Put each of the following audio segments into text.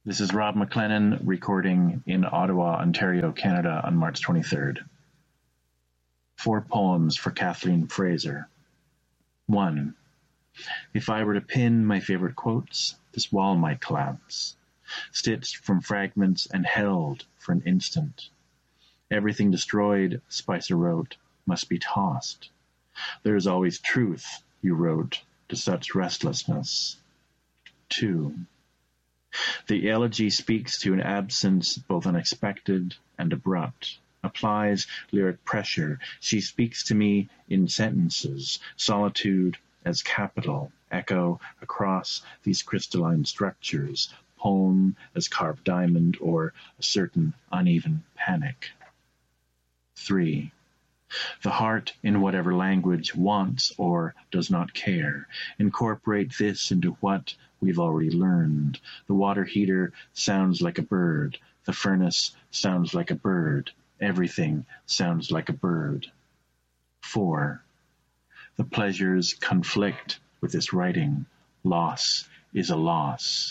This is Rob McLennan recording in Ottawa, Ontario, Canada on March 23rd. 4 poems for Kathleen Fraser. 1. If I were to pin my favorite quotes, this wall might collapse, stitched from fragments and held for an instant. Everything destroyed, Spicer wrote, must be tossed. There is always truth, you wrote, to such restlessness. 2. The elegy speaks to an absence both unexpected and abrupt, applies lyric pressure. She speaks to me in sentences, solitude as capital, echo across these crystalline structures, poem as carved diamond, or a certain uneven panic. 3. The heart, in whatever language, wants or does not care. Incorporate this into what we've already learned. The water heater sounds like a bird. The furnace sounds like a bird. Everything sounds like a bird. 4. The pleasures conflict with this writing. Loss is a loss.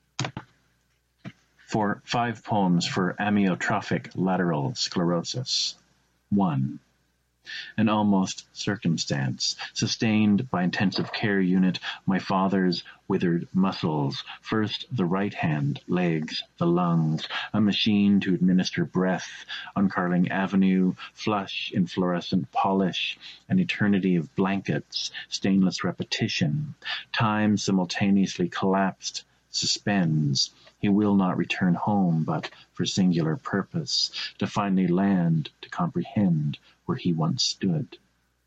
5 poems for amyotrophic lateral sclerosis. 1. An almost circumstance, sustained by intensive care unit, my father's withered muscles, first the right hand, legs, the lungs, a machine to administer breath, uncarling avenue, flush in fluorescent polish, an eternity of blankets, stainless repetition, time simultaneously collapsed, suspends. He will not return home, but for singular purpose, to finally land, to comprehend where he once stood.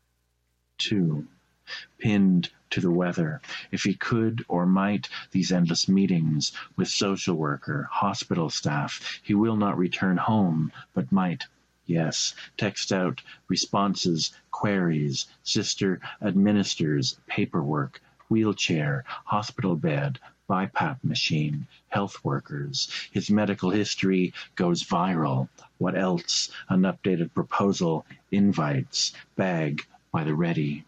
2. Pinned to the weather, if he could or might, these endless meetings with social worker, hospital staff. He will not return home, but might, yes, text out responses, queries, sister administers paperwork, wheelchair, hospital bed, BiPAP machine, health workers. His medical history goes viral. What else? An updated proposal, invites, bag by the ready.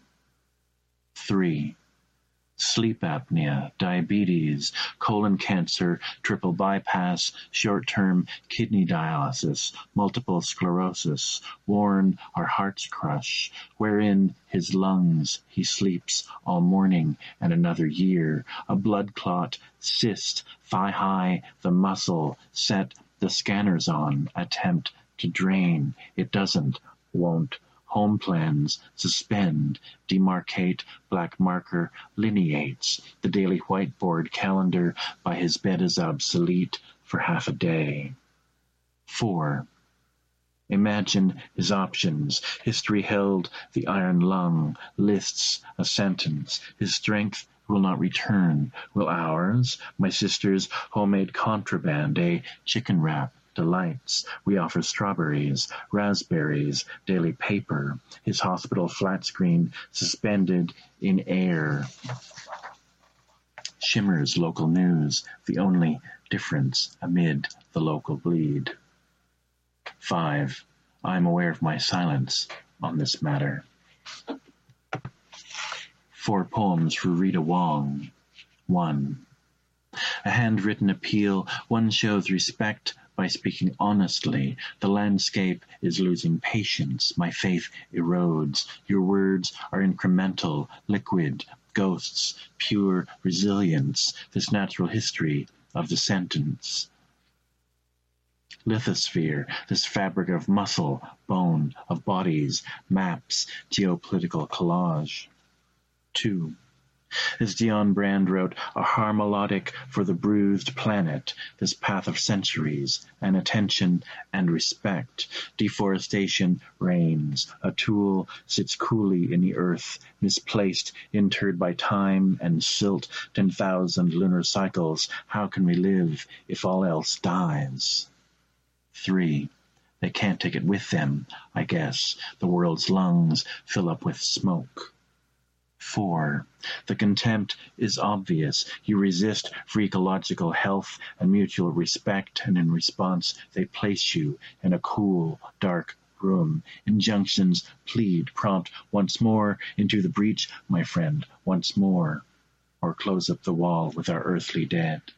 3. Sleep apnea, diabetes, colon cancer, triple bypass, short-term kidney dialysis, multiple sclerosis, worn our hearts crush, wherein his lungs he sleeps all morning and another year, a blood clot, cyst, thigh-high, the muscle, set the scanners on, attempt to drain, it doesn't, won't, home plans, suspend, demarcate, black marker, lineates. The daily whiteboard calendar by his bed is obsolete for half a day. 4. Imagine his options. History held the iron lung, lists a sentence. His strength will not return. Will ours? My sister's homemade contraband, a chicken wrap, delights. We offer strawberries, raspberries, daily paper, his hospital flat screen suspended in air. Shimmers local news, the only difference amid the local bleed. 5. I am aware of my silence on this matter. 4 poems for Rita Wong. 1. A handwritten appeal. One shows respect by speaking honestly. The landscape is losing patience. My faith erodes. Your words are incremental, liquid, ghosts, pure resilience, this natural history of the sentence. Lithosphere, this fabric of muscle, bone, of bodies, maps, geopolitical collage. 2. As Dion Brand wrote, a harmolodic for the bruised planet, this path of centuries, and attention and respect. Deforestation reigns. A tool sits coolly in the earth, misplaced, interred by time and silt, 10,000 lunar cycles. How can we live if all else dies? 3. They can't take it with them, I guess. The world's lungs fill up with smoke. 4. The contempt is obvious. You resist for ecological health and mutual respect, and in response they place you in a cool, dark room. Injunctions plead, prompt once more into the breach, my friend, once more, or close up the wall with our earthly dead.